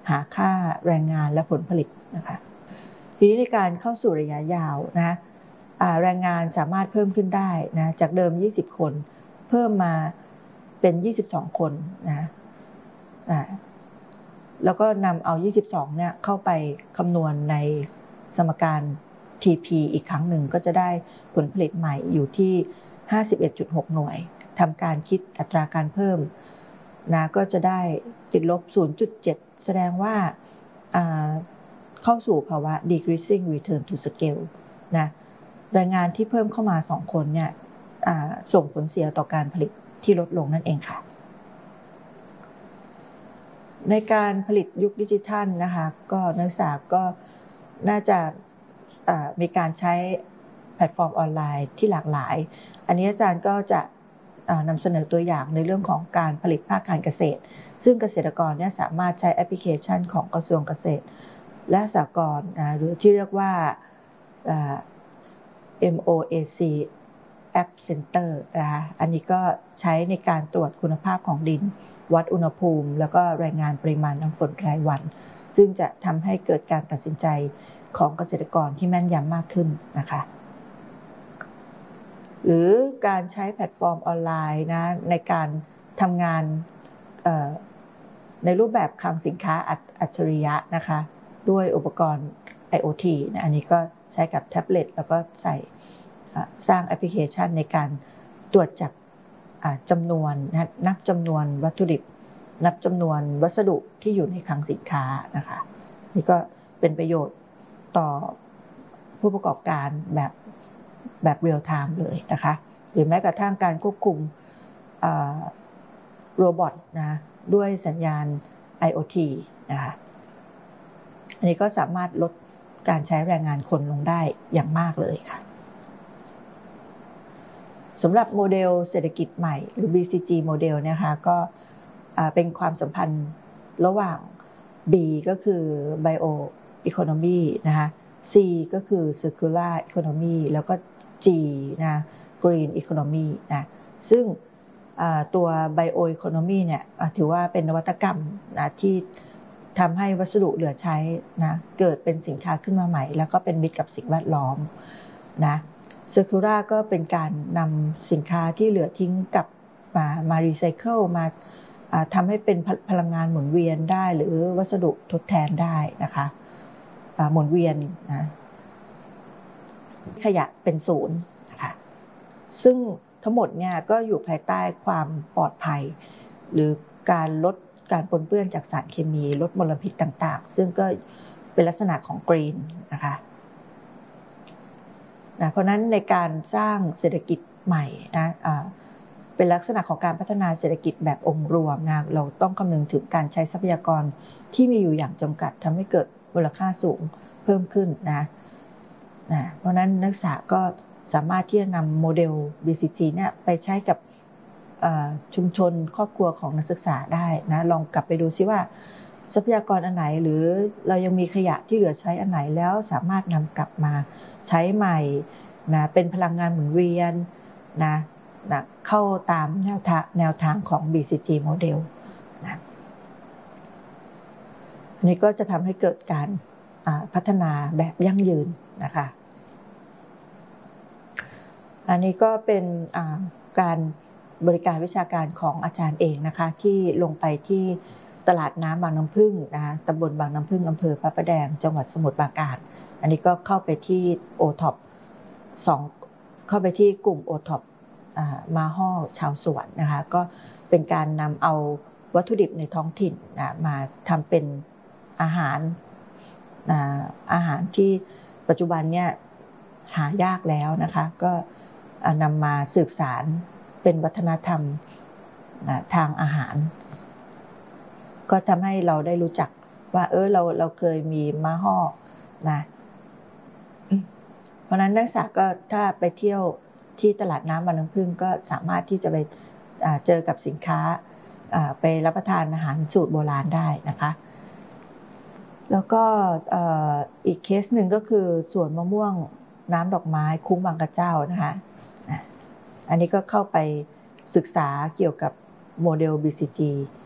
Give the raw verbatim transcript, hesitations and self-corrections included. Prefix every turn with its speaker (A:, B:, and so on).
A: หาค่าแรงงานและผลผลิตนะคะทีนี้ในการเข้าสู่ระยะยาวนะแรงงานสามารถเพิ่มขึ้นได้นะจากเดิมยี่สิบคนเพิ่มมาเป็นยี่สิบสองคนนะแล้วก็นำเอายี่สิบสองเนี่ยเข้าไปคำนวณในสมการ ที พี อีกครั้งหนึ่งก็จะได้ผลผลิตใหม่อยู่ที่ ห้าสิบเอ็ดจุดหก หน่วยทำการคิดอัตราการเพิ่มนะก็จะได้ติดลบ ศูนย์จุดเจ็ด แสดงว่าเข้าสู่ภาวะ decreasing return to scale นะแรงงานที่เพิ่มเข้ามาสองคนเนี่ยส่งผลเสียต่อการผลิตที่ลดลงนั่นเองค่ะในการผลิตยุคดิจิทัลนะคะก็นักศึกษาก็น่าจะมีการใช้แพลตฟอร์มออนไลน์ที่หลากหลายอันนี้อาจารย์ก็จะนำเสนอตัวอย่างในเรื่องของการผลิตภาคการเกษตรซึ่งเกษตรกรเนี่ยสามารถใช้แอปพลิเคชันของกระทรวงเกษตรและสหกรณ์นะหรือที่เรียกว่า เอ็ม โอ เอ ซี App Center นะคะอันนี้ก็ใช้ในการตรวจคุณภาพของดินวัดอุณหภูมิแล้วก็รายงานปริมาณน้ำฝนรายวันซึ่งจะทำให้เกิดการตัดสินใจของเกษตรกรที่แม่นยำมากขึ้นนะคะหรือการใช้แพลตฟอร์มออนไลน์นะในการทำงานในรูปแบบคลังสินค้าอัจฉริยะนะคะด้วยอุปกรณ์ ไอ โอ ที นะอันนี้ก็ใช้กับแท็บเล็ตแล้วก็ใส่สร้างแอปพลิเคชันในการตรวจจับจำนวนนับจำนวนวัตถุดิบนับจำนวนวัสดุที่อยู่ในคลังสินค้านะคะนี่ก็เป็นประโยชน์ต่อผู้ประกอบการแบบแบบเรียลไทม์เลยนะคะหรือแม้กระทั่งการควบคุมโรบอทนะด้วยสัญญาณ ไอ โอ ที นะคะอันนี้ก็สามารถลดการใช้แรงงานคนลงได้อย่างมากเลยค่ะสำหรับโมเดลเศรษฐกิจใหม่หรือ บี ซี จี โมเดลนะคะก็เป็นความสัมพันธ์ระหว่าง B ก็คือ Bio Economy นะคะ C ก็คือ Circular Economy แล้วก็ G นะ Green Economy นะซึ่งตัว Bio Economy เนี่ยถือว่าเป็นนวัตกรรมนะที่ทำให้วัสดุเหลือใช้นะเกิดเป็นสินค้าขึ้นมาใหม่แล้วก็เป็นมิตรกับสิ่งแวดล้อมนะCircular ก็เป็นการนำสินค้าที่เหลือทิ้งกลับมามารีไซเคิลมาทำให้เป็นพลังงานหมุนเวียนได้หรือวัสดุทดแทนได้นะคะหมุนเวียนนะขยะเป็นศูนย์นะคะซึ่งทั้งหมดเนี่ยก็อยู่ภายใต้ความปลอดภัยหรือการลดการปนเปื้อนจากสารเคมีลดมลพิษต่างๆซึ่งก็เป็นลักษณะของกรีนนะคะนะเพราะนั้นในการสร้างเศรษฐกิจใหม่นะเป็นลักษณะของการพัฒนาเศรษฐกิจแบบองค์รวมนะเราต้องคำนึงถึงการใช้ทรัพยากรที่มีอยู่อย่างจำกัดทำให้เกิดมูลค่าสูงเพิ่มขึ้นนะนะเพราะนั้นนักศึกษาก็สามารถที่จะนำโมเดล บี ซี จี เนี่ยไปใช้กับชุมชนครอบครัวของนักศึกษาได้นะลองกลับไปดูซิว่าทรัพยากรอันไหนหรือเรายังมีขยะที่เหลือใช้อันไหนแล้วสามารถนำกลับมาใช้ใหม่นะเป็นพลังงานหมุนเวียนนะนะเข้าตามแนวทางแนวทางของ บี ซี จี โมเดลนะอันนี้ก็จะทำให้เกิดการพัฒนาแบบยั่งยืนนะคะอันนี้ก็เป็นการบริการวิชาการของอาจารย์เองนะคะที่ลงไปที่ตลาดน้ำบางน้ำพึ่งนะคะตำบลบางน้ำพึ่งอำเภอพระประแดงจังหวัดสมุทรปราการอันนี้ก็เข้าไปที่โอท็อปสองเข้าไปที่กลุ่มโอท็อปมาฮ่อชาวสวนนะคะก็เป็นการนำเอาวัตถุดิบในท้องถิ่นนะมาทำเป็นอาหารอาหารที่ปัจจุบันเนี่ยหายากแล้วนะคะก็นำมาสืบสานเป็นวัฒนธรรมทางอาหารก็ทำให้เราได้รู้จักว่าเออเราเราเคยมีมาฮ่อนะเพราะนั้นนักศึกษาก็ถ้าไปเที่ยวที่ตลาดน้ำบางน้ำพึ่งก็สามารถที่จะไปเจอกับสินค้าไปรับประทานอาหารสูตรโบราณได้นะคะแล้วก็อีกเคสหนึ่งก็คือสวนมะม่วงน้ำดอกไม้คุ้งบางกระเจ้านะคะอันนี้ก็เข้าไปศึกษาเกี่ยวกับโมเดล บี ซี จี